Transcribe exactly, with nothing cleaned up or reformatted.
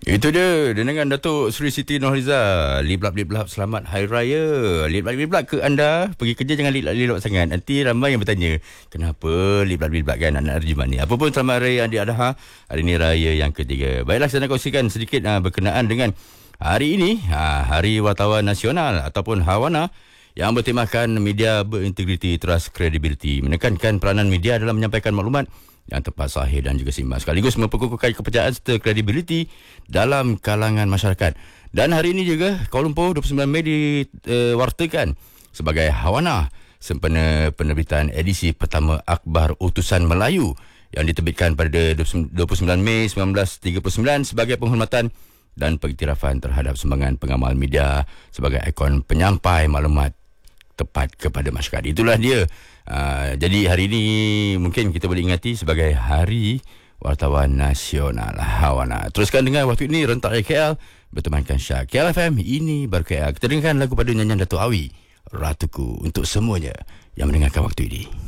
Itu dia dengan Datuk Seri Siti Nurhaliza. Liblak liblak selamat Hari Raya. Liblak liblak ke anda pergi kerja jangan liblak liblak sangat. Nanti ramai yang bertanya, kenapa liblak liblak kan anak terjemahan ni. Apa pun selamat Raya Adi Adha. Hari ini raya yang ketiga. Baiklah, saya nak kongsikan sedikit uh, berkenaan dengan hari ini, uh, Hari Wartawan Nasional ataupun Hawana, yang bertemakan media berintegriti, trust, credibility, menekankan peranan media dalam menyampaikan maklumat yang tepat, sahih dan juga seimbang, sekaligus memperkukuhkan kepercayaan serta kredibiliti dalam kalangan masyarakat. Dan hari ini juga Kuala Lumpur dua puluh sembilan Mei diwartakan uh, sebagai Hawana sempena penerbitan edisi pertama Akhbar Utusan Melayu yang diterbitkan pada dua puluh sembilan Mei seribu sembilan ratus tiga puluh sembilan sebagai penghormatan dan pengiktirafan terhadap sumbangan pengamal media sebagai ikon penyampai maklumat tepat kepada masyarakat. Itulah dia. Uh, jadi hari ini mungkin kita boleh ingati sebagai Hari Wartawan Nasional Hawana. Teruskan dengan waktu ini rentak K L bertemankan Syah. K L F M, ini baru K L. Kita dengarkan lagu pada nyanyian Datuk Awi, Ratuku, untuk semuanya yang mendengarkan waktu ini.